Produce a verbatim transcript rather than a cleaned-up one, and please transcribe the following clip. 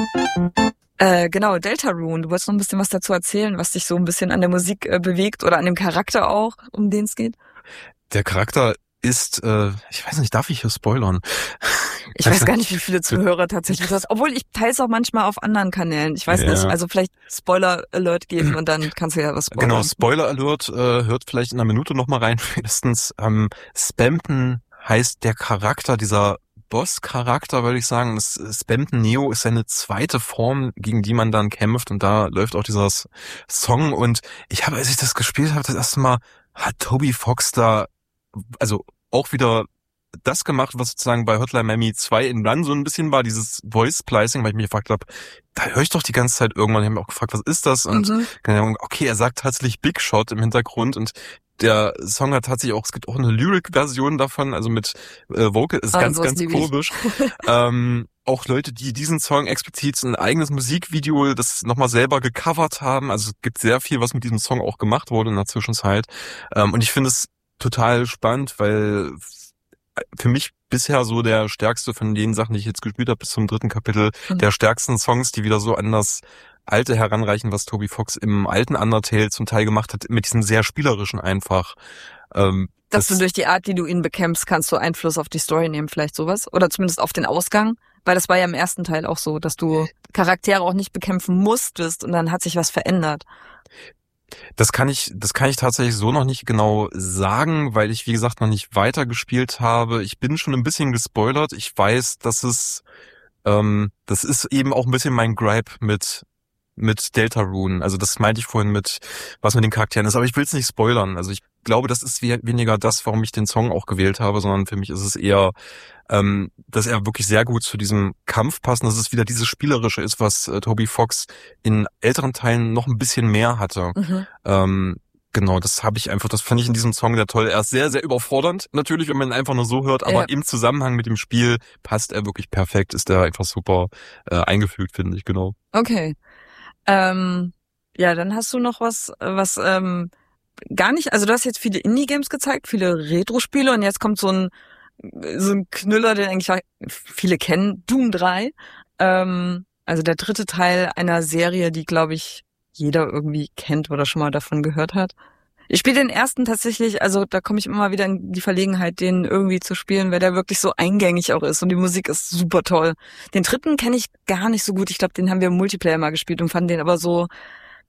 Äh, genau, Deltarune. Du wolltest noch ein bisschen was dazu erzählen, was dich so ein bisschen an der Musik äh, bewegt oder an dem Charakter auch, um den es geht? Der Charakter ist, äh, ich weiß nicht, darf ich hier spoilern? Ich weiß gar nicht, wie viele Zuhörer tatsächlich das, obwohl ich teile es auch manchmal auf anderen Kanälen. Ich weiß ja. nicht, also vielleicht Spoiler-Alert geben und dann kannst du ja was spoilern. Genau, Spoiler-Alert, äh, hört vielleicht in einer Minute noch mal rein, spätestens. Ähm, Spamton heißt der Charakter, dieser Boss-Charakter, würde ich sagen. Das Spamton Neo ist seine zweite Form, gegen die man dann kämpft und da läuft auch dieser Song und ich habe, als ich das gespielt habe, das erste Mal hat Toby Fox da also auch wieder das gemacht, was sozusagen bei Hotline Miami zwei in Run so ein bisschen war, dieses Voice Splicing, weil ich mich gefragt habe, da höre ich doch die ganze Zeit irgendwann, ich habe mich auch gefragt, was ist das? Und mhm. keine Ahnung, okay, er sagt tatsächlich Big Shot im Hintergrund und der Song hat tatsächlich auch, es gibt auch eine Lyric-Version davon, also mit äh, Vocal, ist ah, ganz, ganz komisch. ähm, auch Leute, die diesen Song explizit ein eigenes Musikvideo, das nochmal selber gecovert haben, also es gibt sehr viel, was mit diesem Song auch gemacht wurde in der Zwischenzeit. Ähm, und ich finde es total spannend, weil für mich bisher so der stärkste von den Sachen, die ich jetzt gespielt habe bis zum dritten Kapitel, mhm. der stärksten Songs, die wieder so an das Alte heranreichen, was Toby Fox im alten Undertale zum Teil gemacht hat, mit diesem sehr spielerischen einfach. Ähm, Dass das, du durch die Art, die du ihn bekämpfst, kannst du Einfluss auf die Story nehmen, vielleicht sowas? Oder zumindest auf den Ausgang? Weil das war ja im ersten Teil auch so, dass du Charaktere auch nicht bekämpfen musstest und dann hat sich was verändert. Das kann ich, das kann ich tatsächlich so noch nicht genau sagen, weil ich, wie gesagt, noch nicht weitergespielt habe. Ich bin schon ein bisschen gespoilert. Ich weiß, dass es, ähm, das ist eben auch ein bisschen mein Gripe mit, mit Deltarune. Also das meinte ich vorhin mit, was mit den Charakteren ist. Aber ich will es nicht spoilern. Also ich glaube, das ist weniger das, warum ich den Song auch gewählt habe, sondern für mich ist es eher, ähm, dass er wirklich sehr gut zu diesem Kampf passt, dass es wieder dieses Spielerische ist, was äh, Toby Fox in älteren Teilen noch ein bisschen mehr hatte. Mhm. Ähm, genau, das habe ich einfach, das fand ich in diesem Song sehr toll. Er ist sehr, sehr überfordernd, natürlich, wenn man ihn einfach nur so hört, aber ja. im Zusammenhang mit dem Spiel passt er wirklich perfekt, ist er einfach super äh, eingefügt, finde ich, genau. Okay. Ähm, ja, dann hast du noch was, was ähm, gar nicht, also du hast jetzt viele Indie-Games gezeigt, viele Retro-Spiele und jetzt kommt so ein so ein Knüller, den eigentlich viele kennen, Doom drei. Ähm, also der dritte Teil einer Serie, die, glaube ich, jeder irgendwie kennt oder schon mal davon gehört hat. Ich spiele den ersten tatsächlich, also da komme ich immer mal wieder in die Verlegenheit, den irgendwie zu spielen, weil der wirklich so eingängig auch ist und die Musik ist super toll. Den dritten kenne ich gar nicht so gut. Ich glaube, den haben wir im Multiplayer mal gespielt und fanden den aber so